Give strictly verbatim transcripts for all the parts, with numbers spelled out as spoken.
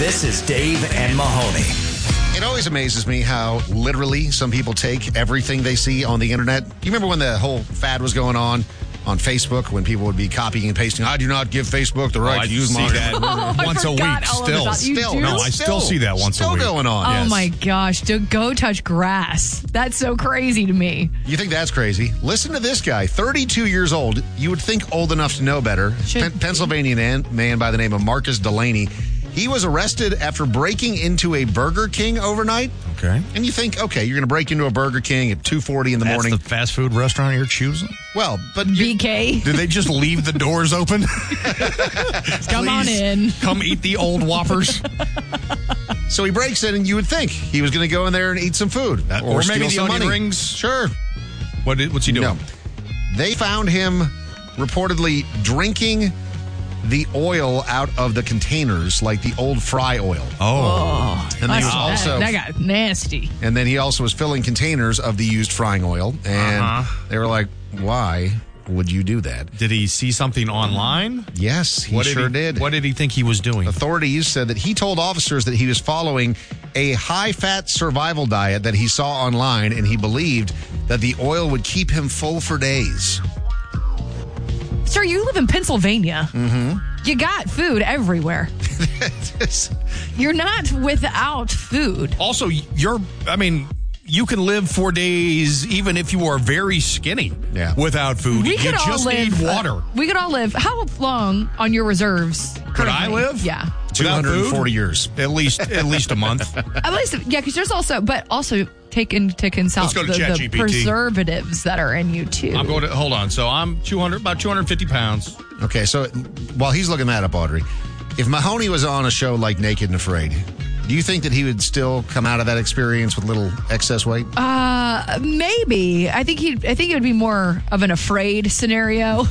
This is Dave and Mahoney. It always amazes me how literally some people take everything they see on the internet. You remember when the whole fad was going on on Facebook, when people would be copying and pasting, I do not give Facebook the right oh, to use my... that Oh, once I a week. forgot all Still. about- you Still. do? No, I still see that once a Still week. going on. Oh Yes. my gosh, to go touch grass. That's so crazy to me. You think that's crazy? Listen to this guy, thirty-two years old. You would think old enough to know better. Should- Pen- Pennsylvania man, man by the name of Marcus Delaney. He was arrested after breaking into a Burger King overnight. Okay. And you think, okay, you're going to break into a Burger King at two forty in the That's morning. the fast food restaurant you're choosing? well, but you, B K, Did they just leave the doors open? come on Please in. Come eat the old Whoppers. so he breaks in, and you would think he was going to go in there and eat some food. That- or steal maybe the some onion money. rings. Sure. What? Did, what's he doing? No. They found him reportedly drinking the oil out of the containers, like the old fry oil. Oh. And then he was That's- also, that got nasty. and then he also was filling containers of the used frying oil. And Uh-huh. they were like, "Why would you do that?" Did he see something online? Yes, he What sure he, did. What did he think he was doing? Authorities said that he told officers that he was following a high-fat survival diet that he saw online, and he believed that the oil would keep him full for days. Sir, you live in Pennsylvania. Mm-hmm. You got food everywhere. You're not without food. Also, you're, I mean, you can live for days even if you are very skinny Yeah. without food. We you could all just live. need water. uh, we could all live. How long on your reserves? Could I currently? live? Yeah. two hundred forty years. At least at least a month. At least, yeah, because there's also, but also take into consult Let's go to the, the ChatGPT. preservatives that are in you too. I'm going to, hold on. So I'm two hundred, about two hundred fifty pounds. Okay, so while he's looking that up, Audrey, if Mahoney was on a show like Naked and Afraid, do you think that he would still come out of that experience with a little excess weight? Uh, maybe. I think he. I think it would be more of an afraid scenario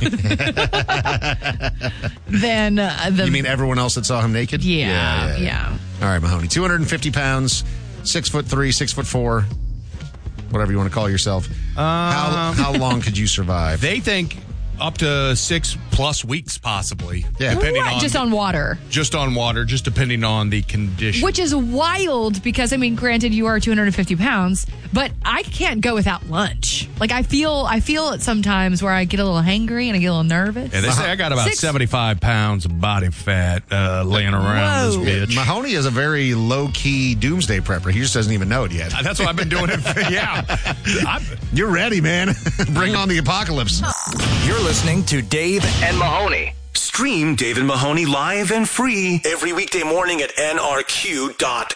than uh, the. You mean everyone else that saw him naked? Yeah, yeah. All right, Mahoney, two hundred fifty pounds, six foot three, six foot four, whatever you want to call yourself. how how long could you survive? They think up to six plus weeks, possibly. Yeah. Depending What? on Just on water. just on water, just depending on the condition. Which is wild because, I mean, granted, you are two hundred fifty pounds, but I can't go without lunch. Like, I feel I feel it sometimes where I get a little hangry and I get a little nervous. Yeah, they say I got about Six- seventy-five pounds of body fat uh, laying around Whoa. this bitch. Mahoney is a very low-key doomsday prepper. He just doesn't even know it yet. That's what I've been doing. It for, yeah. I'm, You're ready, man. Bring on the apocalypse. You're listening to Dave and Mahoney. Stream Dave and Mahoney live and free every weekday morning at N R Q dot